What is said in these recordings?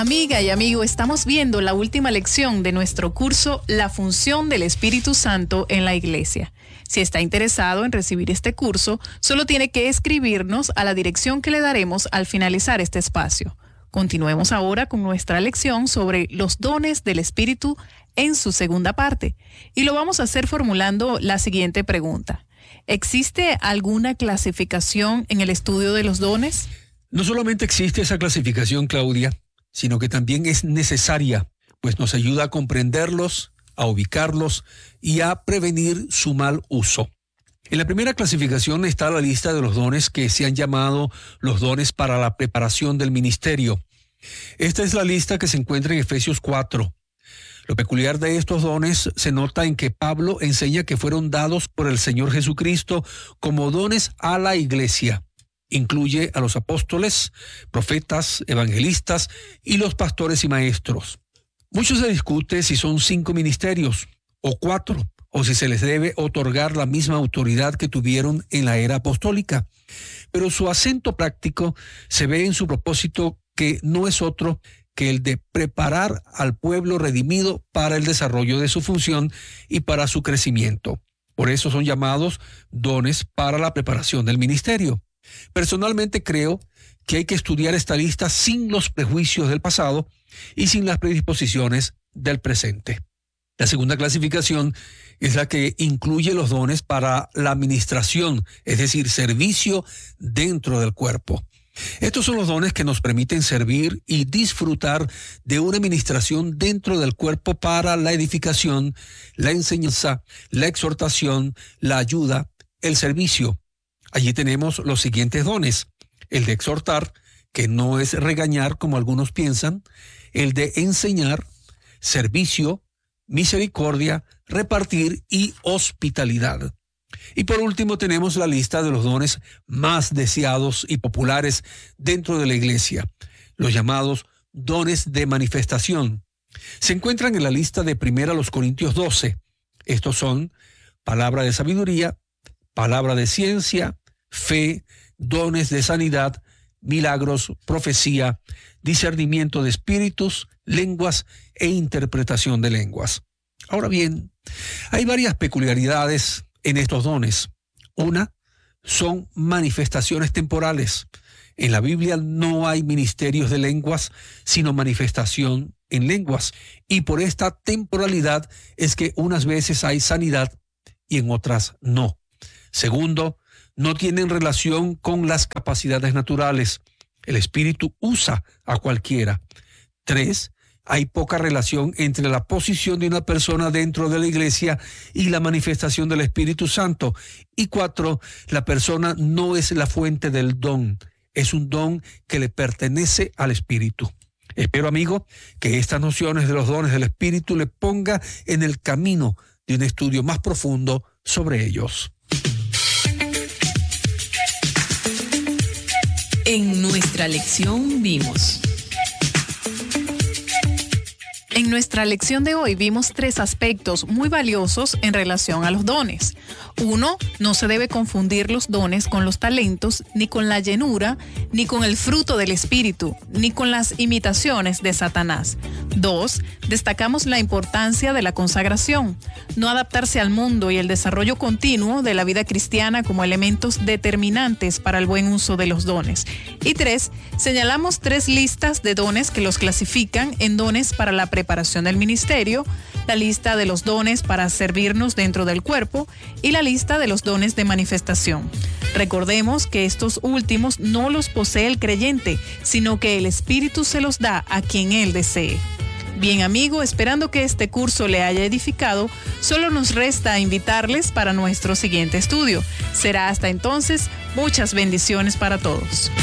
Amiga y amigo, estamos viendo la última lección de nuestro curso La función del Espíritu Santo en la Iglesia. Si está interesado en recibir este curso, solo tiene que escribirnos a la dirección que le daremos al finalizar este espacio. Continuemos ahora con nuestra lección sobre los dones del Espíritu en su segunda parte. Y lo vamos a hacer formulando la siguiente pregunta. ¿Existe alguna clasificación en el estudio de los dones? No solamente existe esa clasificación, Claudia, sino que también es necesaria, pues nos ayuda a comprenderlos, a ubicarlos y a prevenir su mal uso. En la primera clasificación está la lista de los dones que se han llamado los dones para la preparación del ministerio. Esta es la lista que se encuentra en Efesios 4. Lo peculiar de estos dones se nota en que Pablo enseña que fueron dados por el Señor Jesucristo como dones a la iglesia. Incluye a los apóstoles, profetas, evangelistas y los pastores y maestros. Mucho se discute si son 5 ministerios o 4, o si se les debe otorgar la misma autoridad que tuvieron en la era apostólica. Pero su acento práctico se ve en su propósito, que no es otro que el de preparar al pueblo redimido para el desarrollo de su función y para su crecimiento. Por eso son llamados dones para la preparación del ministerio. Personalmente creo que hay que estudiar esta lista sin los prejuicios del pasado y sin las predisposiciones del presente. La segunda clasificación es la que incluye los dones para la administración, es decir, servicio dentro del cuerpo. Estos son los dones que nos permiten servir y disfrutar de una administración dentro del cuerpo para la edificación, la enseñanza, la exhortación, la ayuda, el servicio. Allí tenemos los siguientes dones: el de exhortar, que no es regañar como algunos piensan; el de enseñar, servicio, misericordia, repartir y hospitalidad. Y por último tenemos la lista de los dones más deseados y populares dentro de la iglesia, los llamados dones de manifestación. Se encuentran en la lista de 1 Corintios 12. Estos son palabra de sabiduría, palabra de ciencia, fe, dones de sanidad, milagros, profecía, discernimiento de espíritus, lenguas e interpretación de lenguas. Ahora bien, hay varias peculiaridades en estos dones. Una, son manifestaciones temporales. En la Biblia no hay ministerios de lenguas, sino manifestación en lenguas. Y por esta temporalidad es que unas veces hay sanidad y en otras no. Segundo, no tienen relación con las capacidades naturales. El Espíritu usa a cualquiera. 3, hay poca relación entre la posición de una persona dentro de la iglesia y la manifestación del Espíritu Santo. Y 4, la persona no es la fuente del don. Es un don que le pertenece al Espíritu. Espero, amigo, que estas nociones de los dones del Espíritu le ponga en el camino de un estudio más profundo sobre ellos. En nuestra lección vimos. En nuestra lección de hoy vimos 3 aspectos muy valiosos en relación a los dones. 1, no se debe confundir los dones con los talentos, ni con la llenura, ni con el fruto del Espíritu, ni con las imitaciones de Satanás. 2, destacamos la importancia de la consagración, no adaptarse al mundo y el desarrollo continuo de la vida cristiana como elementos determinantes para el buen uso de los dones. Y 3, señalamos 3 listas de dones que los clasifican en dones para la preparación del ministerio, la lista de los dones para servirnos dentro del cuerpo y la lista de los dones de manifestación. Recordemos que estos últimos no los posee el creyente, sino que el Espíritu se los da a quien Él desee. Bien, amigo, esperando que este curso le haya edificado, solo nos resta invitarles para nuestro siguiente estudio. Será hasta entonces, muchas bendiciones para todos.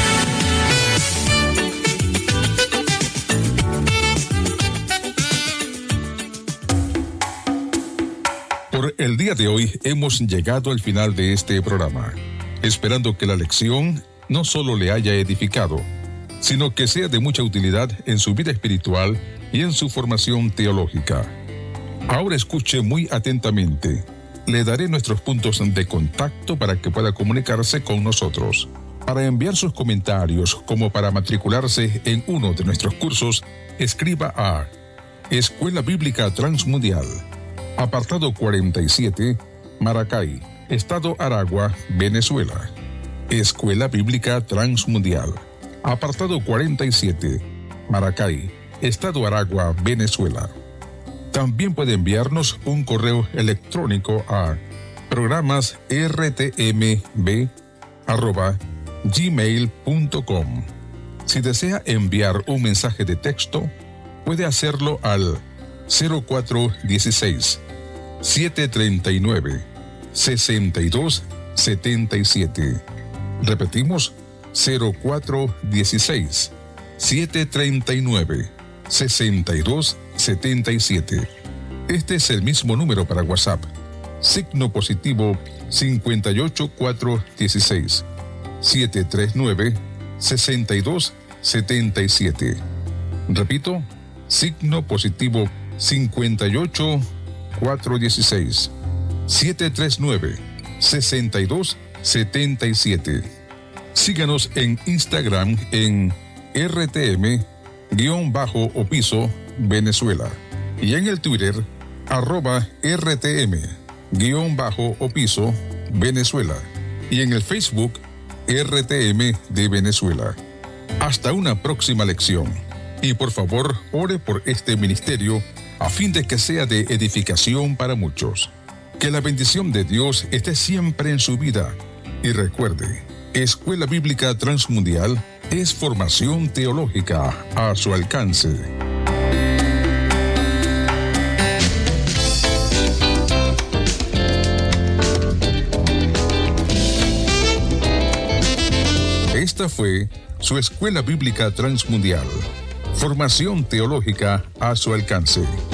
Por el día de hoy hemos llegado al final de este programa, esperando que la lección no solo le haya edificado, sino que sea de mucha utilidad en su vida espiritual y en su formación teológica. Ahora escuche muy atentamente. Le daré nuestros puntos de contacto para que pueda comunicarse con nosotros. Para enviar sus comentarios como para matricularse en uno de nuestros cursos, escriba a Escuela Bíblica Transmundial, apartado 47, Maracay, Estado Aragua, Venezuela. Escuela Bíblica Transmundial, apartado 47, Maracay, Estado Aragua, Venezuela. También puede enviarnos un correo electrónico a programasrtmb@gmail.com. Si desea enviar un mensaje de texto, puede hacerlo al 0416 739 6277. Repetimos, 0416 739 6277. Este es el mismo número para WhatsApp. Signo positivo 58416 739 6277. Repito, signo positivo 58416 739 6277. Síganos en Instagram en RTM_Opiso Venezuela y en el Twitter @RTM_Opiso Venezuela y en el Facebook RTM de Venezuela. Hasta una próxima lección. Y por favor, ore por este ministerio a fin de que sea de edificación para muchos. Que la bendición de Dios esté siempre en su vida. Y recuerde, Escuela Bíblica Transmundial es formación teológica a su alcance. Esta fue su Escuela Bíblica Transmundial. Formación teológica a su alcance.